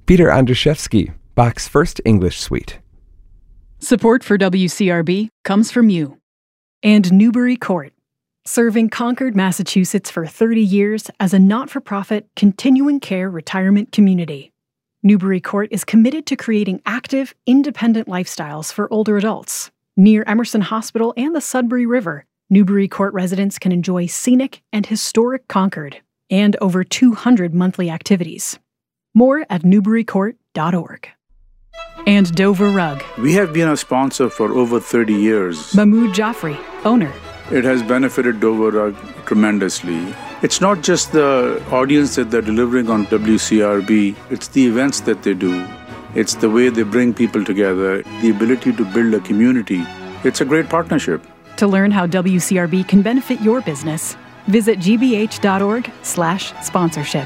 Peter Andrzejewski, Bach's First English Suite. Support for WCRB comes from you. And Newbury Court, serving Concord, Massachusetts for 30 years as a not-for-profit continuing care retirement community. Newbury Court is committed to creating active, independent lifestyles for older adults. Near Emerson Hospital and the Sudbury River, Newbury Court residents can enjoy scenic and historic Concord and over 200 monthly activities. More at newburycourt.org. And Dover Rug. We have been a sponsor for over 30 years. Mahmood Jaffrey, owner. It has benefited Dover Rug tremendously. It's not just the audience that they're delivering on WCRB, it's the events that they do. It's the way they bring people together, the ability to build a community. It's a great partnership. To learn how WCRB can benefit your business, visit gbh.org/sponsorship.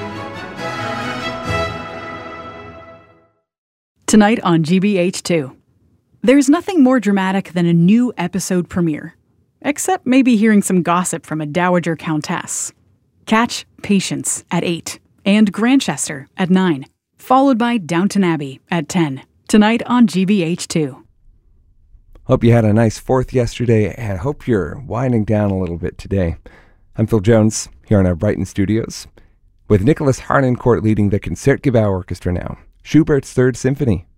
Tonight on GBH2. There's nothing more dramatic than a new episode premiere, except maybe hearing some gossip from a dowager countess. Catch Patience at 8 and Grantchester at 9, followed by Downton Abbey at 10. Tonight on GBH2. Hope you had a nice 4th yesterday, and hope you're winding down a little bit today. I'm Phil Jones, here in our Brighton studios, with Nicholas Harnoncourt leading the Concertgebouw Orchestra now. Schubert's Third Symphony.